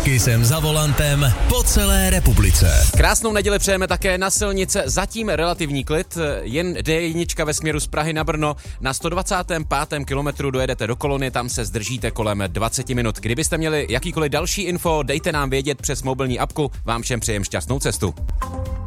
Kissem za volantem po celé republice. Krásnou neděli přejeme také na silnice, zatím relativní klid, jen D1 ve směru z Prahy na Brno. Na 125. kilometru dojedete do Kolony, tam se zdržíte kolem 20 minut. Kdybyste měli jakýkoliv další info, dejte nám vědět přes mobilní apku, vám všem přejem šťastnou cestu.